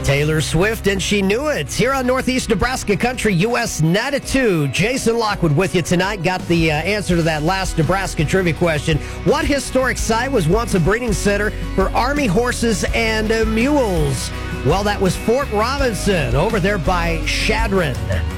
Taylor Swift, and she knew it. Here on Northeast Nebraska Country, US 92. Jason Lockwood with you tonight. Got the answer to that last Nebraska trivia question. What historic site was once a breeding center for Army horses and mules? Well, that was Fort Robinson over there by Chadron.